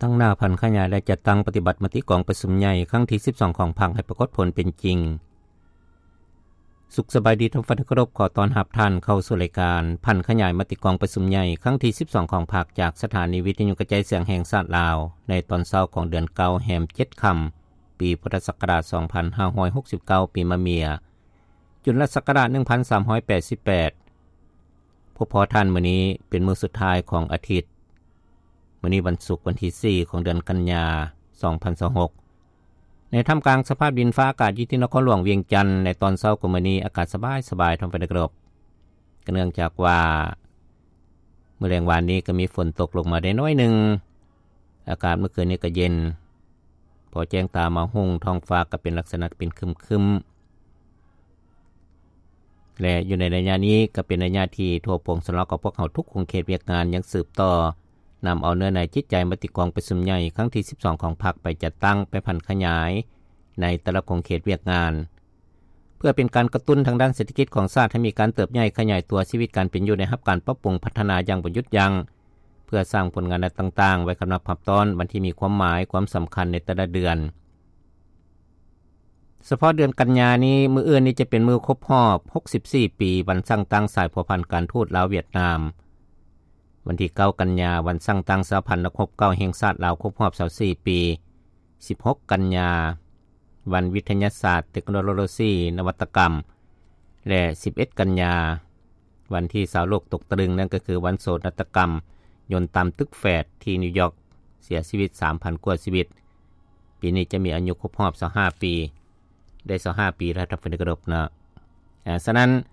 ตั้งหน้าพันขยายและจัดตั้งปฏิบัติมติกองประชุมใหญ่ครั้งที่12ของพรรคให้ปรากฏผลเป็นจริงสุขสบายดีท่านผู้ฟังที่เคารพขอต้อนรับท่านเข้าสู่รายการพันขยายมติกองประชุมใหญ่ครั้งที่12ของพรรคจากสถานีวิทยุกระจายเสียงแห่งชาติลาวในตอนเช้าของเดือนเกาแรม7ค่ำปีพุทธศักราช2569ปีมะเมียจุลศักราช1388พบพอท่านมื้อนี้เป็นมื้อสุดท้ายของอาทิตย์มื้อนี้วันศุกร์วันที่4ของเดือนกันยายน2026ในท่ามกลางสภาพดินฟ้าอากาศอยู่ที่นครหลวงเวียงจันทร์ในตอนเช้าของมื้อนี้อากาศสบายๆท่านผู้ฟังก็เนื่องจากว่าเมื่อแรงวานนี้ก็มีฝนตกลงมาได้น้อยนึงอากาศเมื่อคืนนี้ก็เย็นพอแจ้งตามาหุ่งท้องฟ้าก็เป็นลักษณะเป็นครึมๆและอยู่ในระยะนี้ก็เป็นระยะที่ทั่วโปร่งสำหรับพวกเขาทุกคงเขตเวียกงานยังสืบต่อนำเอาเนื้อในจิตใจมติกองประชุมใหญ่ครั้งที่12ของพรรคไปจัดตั้งไปพันขยายในแต่ละคงเขตเวียกงานเพื่อเป็นการกระตุ้นทางด้านเศรษฐกิจของชาติให้มีการเติบใหญ่ขยายตัวชีวิตการเป็นอยู่ในรับการปรับปรุงพัฒนาอย่างบ่หยุดยั้งเพื่อสร้างผลงานต่างๆไว้สำหรับพับต้อนวันที่มีความหมายความสำคัญในแต่ละเดือนเฉพาะเดือนกันยายนนี้มื้ออื่นนี้จะเป็นมื้อครบรอบ64ปีวันสร้างตั้งสายพัวพันธ์การทูตลาวเวียดนามวันที่9กันยายนวันสร้างตั้งสหพันธ์ครบ9แห่งชาติลาวครบรอบ24ปี16กันยายนวันวิทยาศาสตร์เทคโนโลยีนวัตกรรมและ11กันยายนวันที่ชาวโลกตกตะลึงนั่นก็คือวันโศกนาฏกรรมยนต์ตามตึกแฝดที่นิวยอร์กเสียชีวิต 3,000 กว่าชีวิตปีนี้จะมีอายุครบรอบ25ปีได้25ปีแล้วท่านผู้ฟังที่เคารพนะฉะนั้น